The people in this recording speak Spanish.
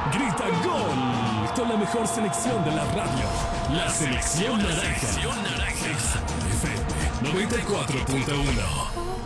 Grita gol con la mejor selección de la radio. La selección naranja. FM 94.1.